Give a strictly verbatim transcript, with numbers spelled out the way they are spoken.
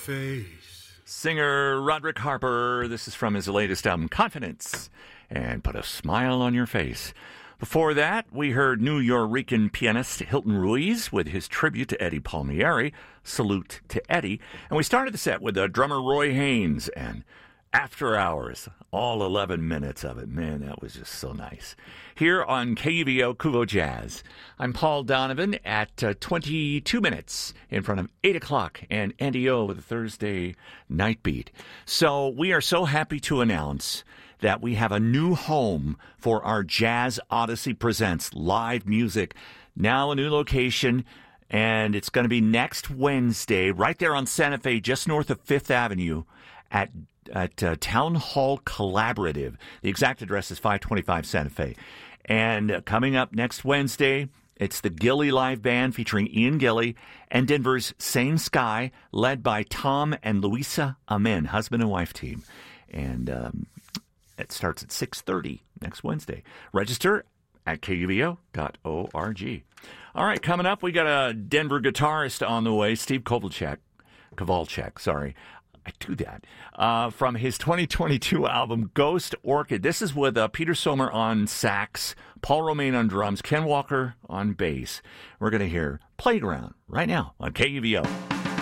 face. Singer Roderick Harper. This is from his latest album, Confidence, and Put a Smile on Your Face. Before that, we heard New Yorican pianist Hilton Ruiz with his tribute to Eddie Palmieri, Salute to Eddie. And we started the set with uh, drummer Roy Haynes and After Hours, all eleven minutes of it. Man, that was just so nice. Here on K U V O Kuvo Jazz, I'm Paul Donovan at uh, twenty-two minutes in front of eight o'clock, and Andy O with the Thursday Night Beat. So we are so happy to announce that we have a new home for our Jazz Odyssey Presents live music. Now a new location, and it's going to be next Wednesday, right there on Santa Fe, just north of Fifth Avenue, at at uh, Town Hall Collaborative. The exact address is five twenty-five Santa Fe. And uh, coming up next Wednesday, it's the Gilly Live Band featuring Ian Gilly and Denver's Same Sky, led by Tom and Louisa Amen, husband and wife team. And um, it starts at six thirty next Wednesday. Register at K U V O dot org. All right, coming up, we got a Denver guitarist on the way, Steve Kovalchuk. Kovalchuk, sorry. I do that. Uh, from his twenty twenty-two album, Ghost Orchid. This is with uh, Peter Sommer on sax, Paul Romaine on drums, Ken Walker on bass. We're going to hear Playground right now on K U V O.